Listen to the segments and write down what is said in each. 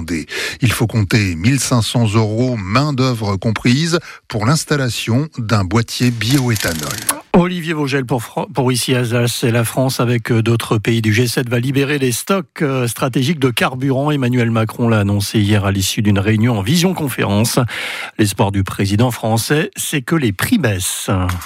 Vendée. Il faut compter 1 500 € main d'œuvre comprise pour l'installation d'un boîtier bioéthanol. Olivier Vogel pour Ici Alsace et la France avec d'autres pays du G7 va libérer les stocks stratégiques de carburant. Emmanuel Macron l'a annoncé hier à l'issue d'une réunion en visioconférence. L'espoir du président français, c'est que les prix baissent.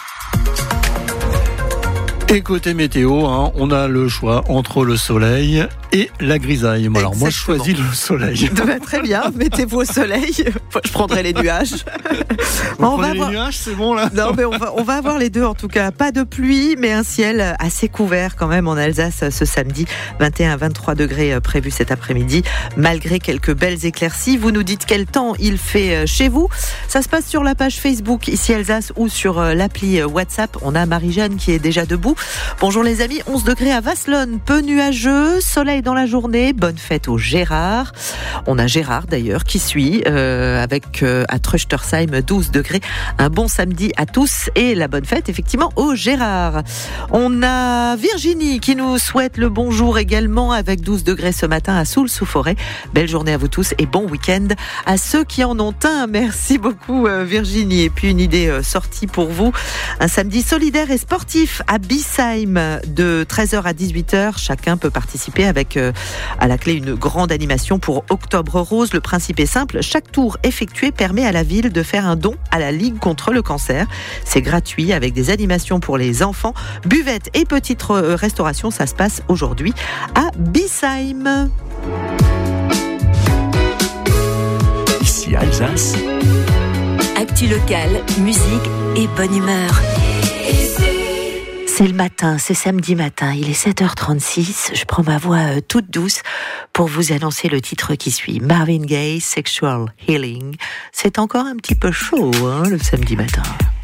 Et côté météo, on a le choix entre le soleil et la grisaille. Alors moi, je choisis le soleil. Très bien, mettez-vous au soleil. Je prendrai les nuages. Les nuages, c'est bon là. Non, mais on va avoir les deux en tout cas. Pas de pluie, mais un ciel assez couvert quand même en Alsace ce samedi. 21 à 23 degrés prévus cet après-midi, malgré quelques belles éclaircies. Vous nous dites quel temps il fait chez vous. Ça se passe sur la page Facebook Ici Alsace ou sur l'appli WhatsApp. On a Marie-Jeanne qui est déjà debout. Bonjour les amis, 11 degrés à Vasselonne, peu nuageux, soleil dans la journée, bonne fête au Gérard. On a Gérard d'ailleurs qui suit avec à Tröstersheim 12 degrés. Un bon samedi à tous et la bonne fête effectivement au Gérard. On a Virginie qui nous souhaite le bonjour également avec 12 degrés ce matin à Soultz-sous-Forêt. Belle journée à vous tous et bon week-end à ceux qui en ont un. Merci beaucoup Virginie. Et puis une idée sortie pour vous, un samedi solidaire et sportif à Biesheim de 13h à 18h. Chacun peut participer avec à la clé une grande animation pour Octobre Rose. Le principe est simple, chaque tour effectué permet à la ville de faire un don à la Ligue contre le cancer. C'est gratuit avec des animations pour les enfants, buvettes et petite restauration. Ça se passe aujourd'hui à Biesheim. Ici Alsace. Actu locale, musique et bonne humeur. C'est le matin, c'est samedi matin, il est 7h36, je prends ma voix toute douce pour vous annoncer le titre qui suit. Marvin Gaye, Sexual Healing. C'est encore un petit peu chaud le samedi matin.